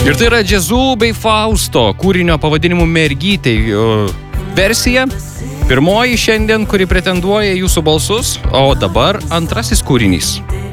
Ir tai yra Jazzu bei Fausto kūrinio pavadinimu Mergytei versija. Pirmoji šiandien, kuri pretenduoja jūsų balsus, o dabar antrasis kūrinys.